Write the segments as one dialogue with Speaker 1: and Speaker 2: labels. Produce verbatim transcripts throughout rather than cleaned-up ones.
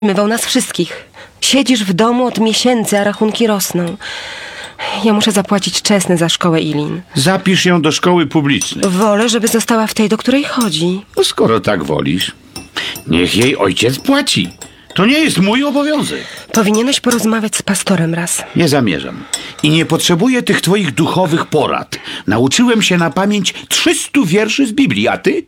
Speaker 1: Mywał nas wszystkich. Siedzisz w domu od miesięcy, a rachunki rosną. Ja muszę zapłacić czesne za szkołę Ilin.
Speaker 2: Zapisz ją do szkoły publicznej.
Speaker 1: Wolę, żeby została w tej, do której chodzi.
Speaker 2: No skoro tak wolisz, niech jej ojciec płaci. To nie jest mój obowiązek.
Speaker 1: Powinieneś porozmawiać z pastorem raz.
Speaker 2: Nie zamierzam. I nie potrzebuję tych twoich duchowych porad. Nauczyłem się na pamięć trzystu wierszy z Biblii, a ty?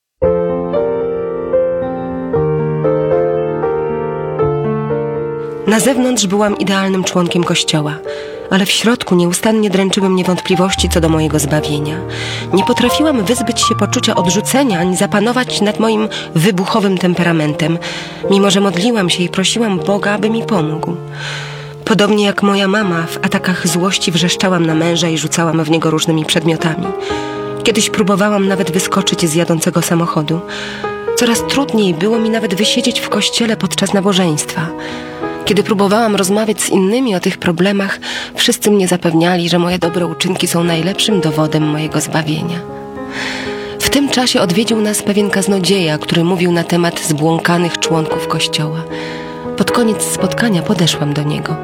Speaker 1: Na zewnątrz byłam idealnym członkiem kościoła, ale w środku nieustannie dręczyły mnie wątpliwości co do mojego zbawienia. Nie potrafiłam wyzbyć się poczucia odrzucenia ani zapanować nad moim wybuchowym temperamentem, mimo że modliłam się i prosiłam Boga, aby mi pomógł. Podobnie jak moja mama, w atakach złości wrzeszczałam na męża i rzucałam w niego różnymi przedmiotami. Kiedyś próbowałam nawet wyskoczyć z jadącego samochodu. Coraz trudniej było mi nawet wysiedzieć w kościele podczas nabożeństwa. Kiedy próbowałam rozmawiać z innymi o tych problemach, wszyscy mnie zapewniali, że moje dobre uczynki są najlepszym dowodem mojego zbawienia. W tym czasie odwiedził nas pewien kaznodzieja, który mówił na temat zbłąkanych członków kościoła. Pod koniec spotkania podeszłam do niego.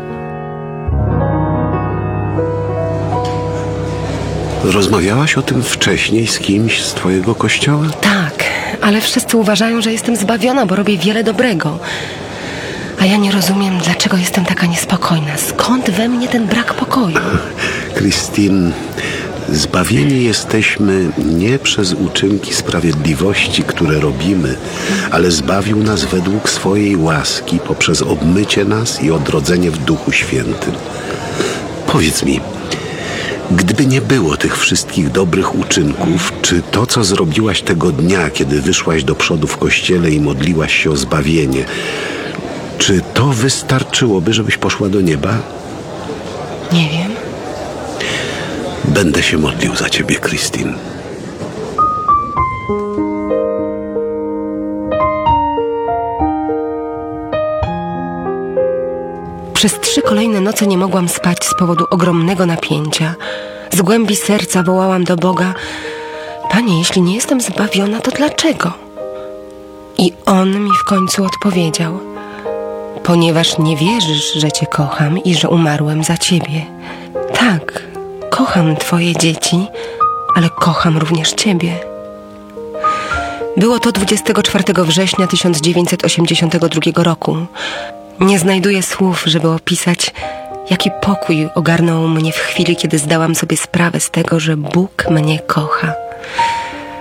Speaker 3: Rozmawiałaś o tym wcześniej z kimś z twojego kościoła?
Speaker 1: Tak, ale wszyscy uważają, że jestem zbawiona, bo robię wiele dobrego. A ja nie rozumiem, dlaczego jestem taka niespokojna. Skąd we mnie ten brak pokoju?
Speaker 3: Christine, zbawieni jesteśmy nie przez uczynki sprawiedliwości, które robimy, ale zbawił nas według swojej łaski poprzez obmycie nas i odrodzenie w Duchu Świętym. Powiedz mi, gdyby nie było tych wszystkich dobrych uczynków, czy to, co zrobiłaś tego dnia, kiedy wyszłaś do przodu w kościele i modliłaś się o zbawienie, czy to wystarczyłoby, żebyś poszła do nieba?
Speaker 1: Nie wiem.
Speaker 3: Będę się modlił za ciebie, Christine.
Speaker 1: Przez trzy kolejne noce nie mogłam spać z powodu ogromnego napięcia. Z głębi serca wołałam do Boga: Panie, jeśli nie jestem zbawiona, to dlaczego? I On mi w końcu odpowiedział: Ponieważ nie wierzysz, że Cię kocham i że umarłem za Ciebie. Tak, kocham Twoje dzieci, ale kocham również Ciebie. Było to dwudziestego czwartego września tysiąc dziewięćset osiemdziesiątego drugiego roku. Nie znajduję słów, żeby opisać, jaki pokój ogarnął mnie w chwili, kiedy zdałam sobie sprawę z tego, że Bóg mnie kocha.